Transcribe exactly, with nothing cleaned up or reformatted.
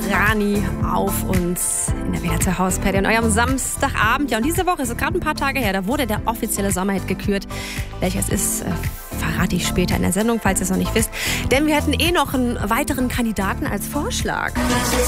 Rani auf uns in der W D R zwei Hausparty an eurem Samstagabend. Ja, und diese Woche ist es gerade ein paar Tage her, da wurde der offizielle Sommerhit gekürt. Welcher es ist, äh, verrate ich später in der Sendung, falls ihr es noch nicht wisst. Denn wir hätten eh noch einen weiteren Kandidaten als Vorschlag.